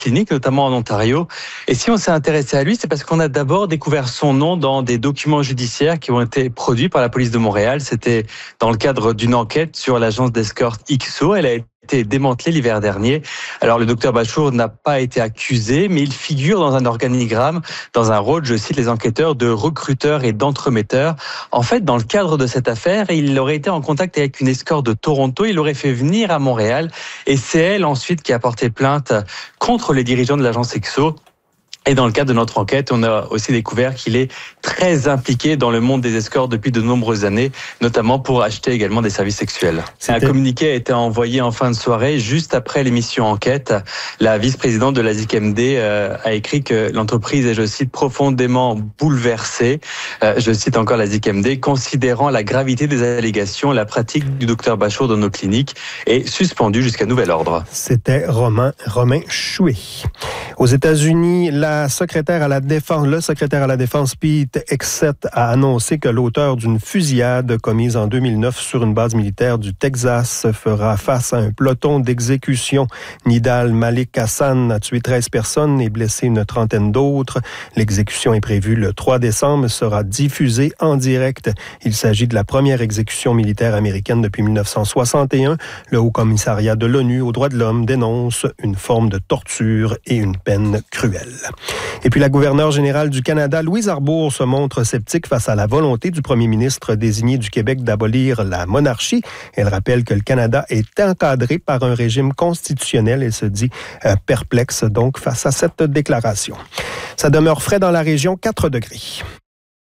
clinique, notamment en Ontario. Et si on s'est intéressé à lui, c'est parce qu'on a d'abord découvert son nom dans des documents judiciaires qui ont été produits par la police de Montréal. C'était dans le cadre d'une enquête sur l'agence d'escorte XO. Elle a été démantelée l'hiver dernier. Alors le docteur Bachour n'a pas été accusé, mais il figure dans un organigramme, dans un rôle, je cite les enquêteurs, de recruteur et d'entremetteur. En fait, dans le cadre de cette affaire, il aurait été en contact avec une escorte de Toronto, il l'aurait fait venir à Montréal, et c'est elle ensuite qui a porté plainte contre les dirigeants de l'agence XO. Et dans le cadre de notre enquête, on a aussi découvert qu'il est très impliqué dans le monde des escortes depuis de nombreuses années, notamment pour acheter également des services sexuels. Un communiqué a été envoyé en fin de soirée, juste après l'émission Enquête. La vice-présidente de la ZICMD a écrit que l'entreprise est, je cite, profondément bouleversée. Je cite encore la ZICMD, considérant la gravité des allégations, la pratique du docteur Bachour dans nos cliniques est suspendue jusqu'à nouvel ordre. C'était Romain Chouet. Aux États-Unis, le secrétaire à la Défense, Pete Hegseth, a annoncé que l'auteur d'une fusillade commise en 2009 sur une base militaire du Texas fera face à un peloton d'exécution. Nidal Malik Hassan a tué 13 personnes et blessé une trentaine d'autres. L'exécution est prévue le 3 décembre, sera diffusée en direct. Il s'agit de la première exécution militaire américaine depuis 1961. Le Haut-Commissariat de l'ONU aux droits de l'homme dénonce une forme de torture et une peine cruelle. Et puis la gouverneure générale du Canada, Louise Arbour, se montre sceptique face à la volonté du premier ministre désigné du Québec d'abolir la monarchie. Elle rappelle que le Canada est encadré par un régime constitutionnel et se dit perplexe donc face à cette déclaration. Ça demeure frais dans la région, 4 degrés.